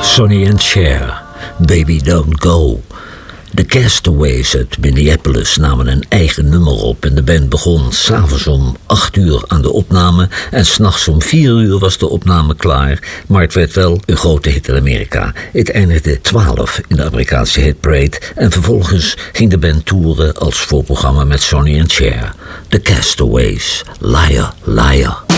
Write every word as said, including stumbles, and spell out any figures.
Sonny and Cher, Baby Don't Go. De Castaways uit Minneapolis namen een eigen nummer op en de band begon 's avonds om acht uur aan de opname en 's nachts om vier uur was de opname klaar, maar het werd wel een grote hit in Amerika. Het eindigde twaalf in de Amerikaanse hitparade en vervolgens ging de band toeren als voorprogramma met Sonny and Cher. The Castaways, Liar, Liar.